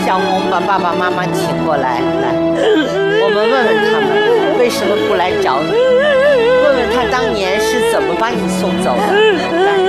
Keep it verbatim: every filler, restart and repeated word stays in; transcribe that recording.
小红把爸爸妈妈请过来，来，我们问问他们为什么不来找你，问问他当年是怎么把你送走的。来。